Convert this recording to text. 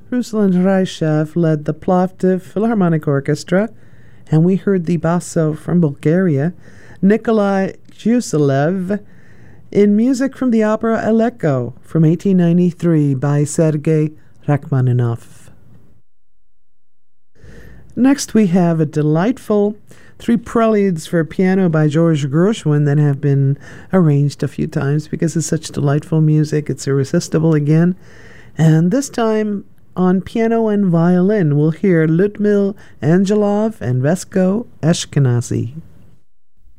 Ruslan Raishev led the Plovdiv Philharmonic Orchestra, and we heard the basso from Bulgaria, Nikolai Guselev, in music from the opera Aleko from 1893 by Sergei Rachmaninoff. Next we have a delightful 3 preludes for piano by George Gershwin that have been arranged a few times because it's such delightful music. It's irresistible again. And this time on piano and violin, we'll hear Lyudmil Angelov and Vesko Ashkenazy.